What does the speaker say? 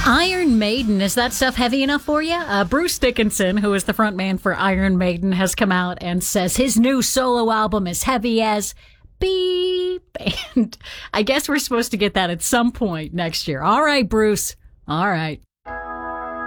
Iron Maiden, is that stuff heavy enough for you? Bruce Dickinson, who is the frontman for Iron Maiden, has come out and says his new solo album is heavy as beep. And I guess we're supposed to get that at some point next year. All right, Bruce. All right.